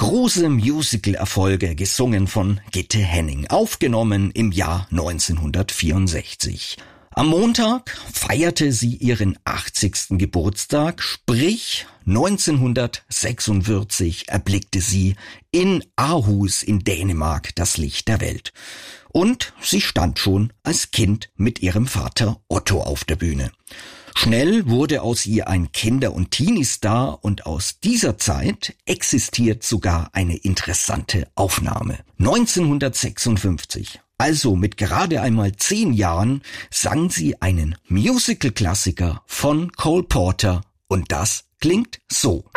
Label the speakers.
Speaker 1: Große Musical-Erfolge, gesungen von Gitte Henning, aufgenommen im Jahr 1964. Am Montag feierte sie ihren 80. Geburtstag, sprich 1946 erblickte sie in Aarhus in Dänemark das Licht der Welt. Und sie stand schon als Kind mit ihrem Vater Otto auf der Bühne. Schnell wurde aus ihr ein Kinder- und Teenie-Star und aus dieser Zeit existiert sogar eine interessante Aufnahme. 1956. Also mit gerade einmal 10 Jahren sang sie einen Musical-Klassiker von Cole Porter und das klingt so.